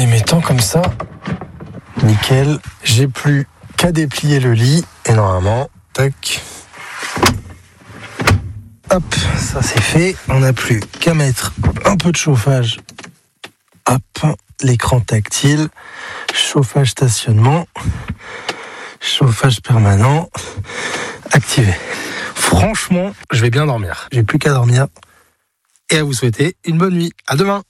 les mettant comme ça, nickel. J'ai plus qu'à déplier le lit et normalement, tac. Hop, ça c'est fait. On n'a plus qu'à mettre un peu de chauffage. Hop, l'écran tactile, chauffage stationnement, chauffage permanent, activé. Franchement, je vais bien dormir. J'ai plus qu'à dormir et à vous souhaiter une bonne nuit. À demain.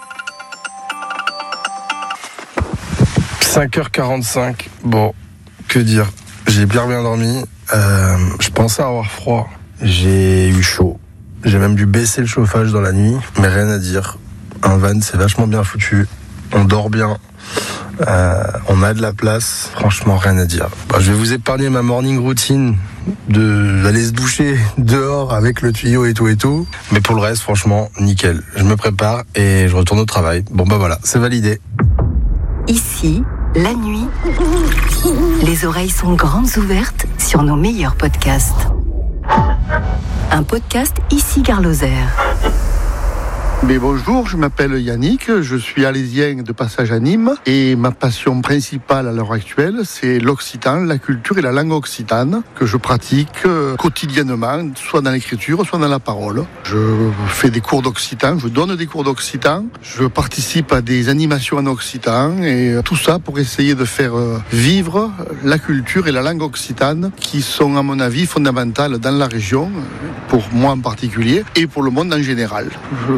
5h45. Bon, que dire ? J'ai bien dormi. Je pensais avoir froid. J'ai eu chaud. J'ai même dû baisser le chauffage dans la nuit, mais rien à dire. Un van, c'est vachement bien foutu. On dort bien. On a de la place. Franchement, rien à dire. Je vais vous épargner ma morning routine d'aller se doucher dehors avec le tuyau et tout. Mais pour le reste, franchement, nickel. Je me prépare et je retourne au travail. Bon, voilà, c'est validé. Ici, la nuit, les oreilles sont grandes ouvertes sur nos meilleurs podcasts. Un podcast ici Gare Lozère. Mais bonjour, je m'appelle Yannick, je suis alésien de passage à Nîmes et ma passion principale à l'heure actuelle, c'est l'occitan, la culture et la langue occitane que je pratique quotidiennement, soit dans l'écriture, soit dans la parole. Je fais des cours d'occitan, je donne des cours d'occitan, je participe à des animations en occitan et tout ça pour essayer de faire vivre la culture et la langue occitane qui sont à mon avis fondamentales dans la région, pour moi en particulier et pour le monde en général.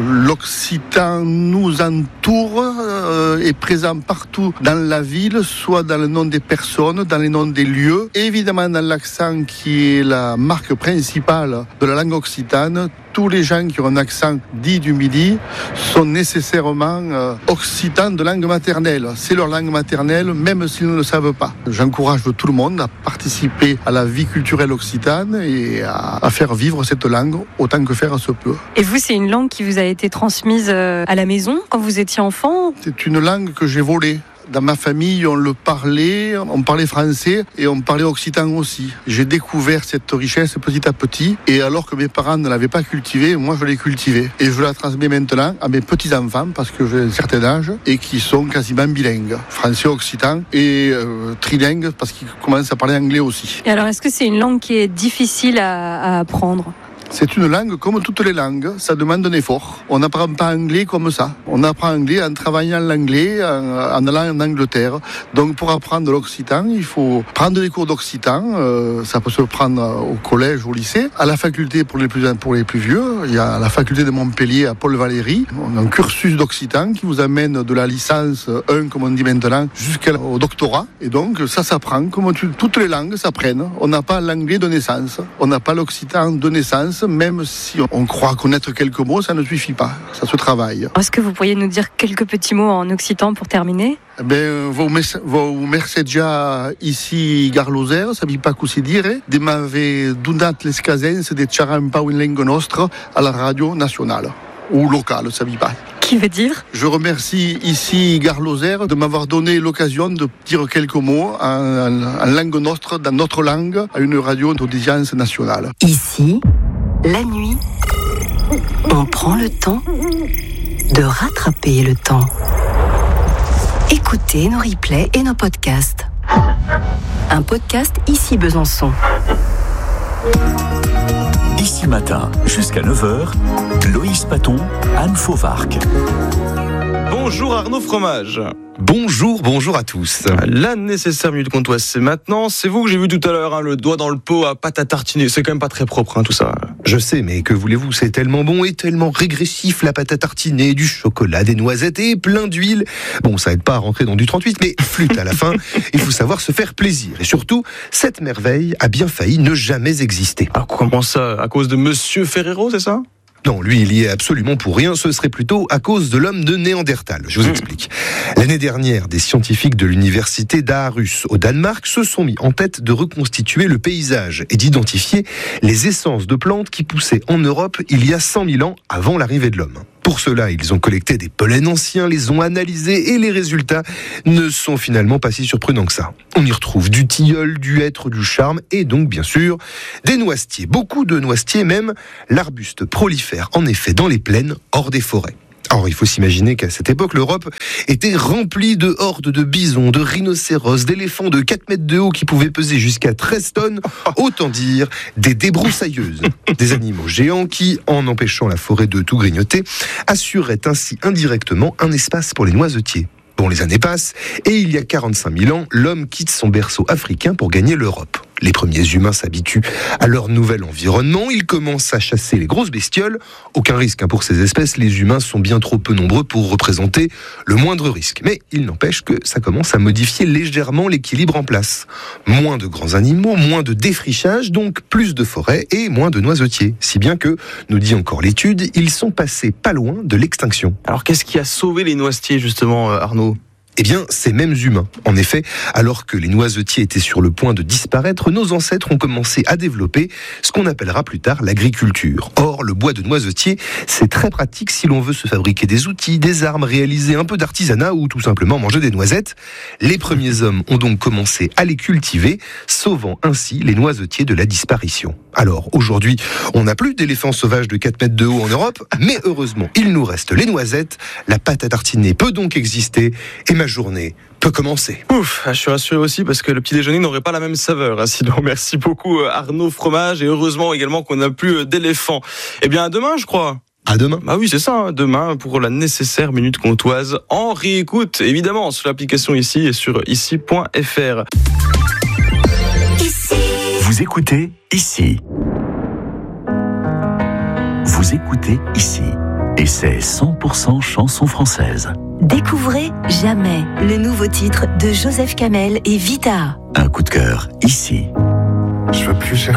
L'occitan nous entoure, est présent partout dans la ville, soit dans le nom des personnes, dans les noms des lieux, et évidemment dans l'accent qui est la marque principale de la langue occitane. Tous les gens qui ont un accent dit du Midi sont nécessairement occitans de langue maternelle. C'est leur langue maternelle, même s'ils ne le savent pas. J'encourage tout le monde à participer à la vie culturelle occitane et à faire vivre cette langue autant que faire se peut. Et vous, c'est une langue qui vous a été transmise à la maison quand vous étiez enfant ? C'est une langue que j'ai volée. Dans ma famille, on parlait français et on parlait occitan aussi. J'ai découvert cette richesse petit à petit et alors que mes parents ne l'avaient pas cultivée, moi je l'ai cultivée. Et je la transmets maintenant à mes petits-enfants parce que j'ai un certain âge et qui sont quasiment bilingues. Français-occitan et trilingues parce qu'ils commencent à parler anglais aussi. Et alors, est-ce que c'est une langue qui est difficile à apprendre ? C'est une langue comme toutes les langues, ça demande un effort. On n'apprend pas anglais comme ça. On apprend anglais en travaillant l'anglais, en allant en Angleterre. Donc pour apprendre l'occitan, il faut prendre des cours d'occitan. Ça peut se prendre au collège, au lycée. À la faculté pour les plus vieux, il y a la faculté de Montpellier à Paul Valéry. On a un cursus d'occitan qui vous amène de la licence 1, comme on dit maintenant, jusqu'au doctorat. Et donc ça s'apprend comme toutes les langues s'apprennent. On n'a pas l'anglais de naissance. On n'a pas l'occitan de naissance. Même si on croit connaître quelques mots, ça ne suffit pas, ça se travaille. Est-ce que vous pourriez nous dire quelques petits mots en occitan pour terminer ? Vos messaggio ici Gare Lozère, ça ne veut pas così dire, de m'aver donat les casens de xerrar un peu une langue nostra à la radio nationale, ou locale, ça ne veut pas. Qui veut dire ? Je remercie ici Gare Lozère de m'avoir donné l'occasion de dire quelques mots en langue nostre, dans notre langue, à une radio d'audience nationale. Ici, la nuit, on prend le temps de rattraper le temps. Écoutez nos replays et nos podcasts. Un podcast ici Besançon. Ici matin, jusqu'à 9h, Loïs Paton, Anne Fauvarc. Bonjour Arnaud Fromage. Bonjour à tous. La nécessaire minute comtoise, c'est maintenant. C'est vous que j'ai vu tout à l'heure, le doigt dans le pot à pâte à tartiner. C'est quand même pas très propre, tout ça. Je sais, mais que voulez-vous, c'est tellement bon et tellement régressif, la pâte à tartiner, du chocolat, des noisettes et plein d'huile. Bon, ça aide pas à rentrer dans du 38, mais flûte à la fin. Il faut savoir se faire plaisir. Et surtout, cette merveille a bien failli ne jamais exister. Ah, comment ça ? À cause de Monsieur Ferrero, c'est ça ? Non, lui, il y est absolument pour rien. Ce serait plutôt à cause de l'homme de Néandertal. Je vous explique. L'année dernière, des scientifiques de l'université d'Aarhus, au Danemark, se sont mis en tête de reconstituer le paysage et d'identifier les essences de plantes qui poussaient en Europe il y a 100 000 ans avant l'arrivée de l'homme. Pour cela, ils ont collecté des pollens anciens, les ont analysés et les résultats ne sont finalement pas si surprenants que ça. On y retrouve du tilleul, du hêtre, du charme et donc bien sûr des noisetiers. Beaucoup de noisetiers même. L'arbuste prolifère en effet dans les plaines hors des forêts. Alors, il faut s'imaginer qu'à cette époque, l'Europe était remplie de hordes de bisons, de rhinocéros, d'éléphants de 4 mètres de haut qui pouvaient peser jusqu'à 13 tonnes. Autant dire des débroussailleuses. Des animaux géants qui, en empêchant la forêt de tout grignoter, assuraient ainsi indirectement un espace pour les noisetiers. Bon, les années passent, et il y a 45 000 ans, l'homme quitte son berceau africain pour gagner l'Europe. Les premiers humains s'habituent à leur nouvel environnement, ils commencent à chasser les grosses bestioles. Aucun risque pour ces espèces, les humains sont bien trop peu nombreux pour représenter le moindre risque. Mais il n'empêche que ça commence à modifier légèrement l'équilibre en place. Moins de grands animaux, moins de défrichage, donc plus de forêts et moins de noisetiers. Si bien que, nous dit encore l'étude, ils sont passés pas loin de l'extinction. Alors qu'est-ce qui a sauvé les noisetiers justement, Arnaud ? Eh bien, ces mêmes humains. En effet, alors que les noisetiers étaient sur le point de disparaître, nos ancêtres ont commencé à développer ce qu'on appellera plus tard l'agriculture. Or, le bois de noisetier, c'est très pratique si l'on veut se fabriquer des outils, des armes, réaliser un peu d'artisanat ou tout simplement manger des noisettes. Les premiers hommes ont donc commencé à les cultiver, sauvant ainsi les noisetiers de la disparition. Alors, aujourd'hui, on n'a plus d'éléphants sauvages de 4 mètres de haut en Europe, mais heureusement, il nous reste les noisettes. La pâte à tartiner peut donc exister, et ma journée peut commencer. Ouf, je suis rassuré aussi parce que le petit déjeuner n'aurait pas la même saveur. Sinon, merci beaucoup Arnaud Fromage, et heureusement également qu'on n'a plus d'éléphants. Eh bien, à demain, je crois. À demain. Ah oui, c'est ça, demain pour la nécessaire Minute Comtoise en réécoute, évidemment, sur l'application Ici et sur ici.fr. Vous écoutez Ici. Vous écoutez Ici. Et c'est 100% chanson française. Découvrez Jamais, le nouveau titre de Joseph Kamel et Vita. Un coup de cœur, Ici. Je veux plus chercher.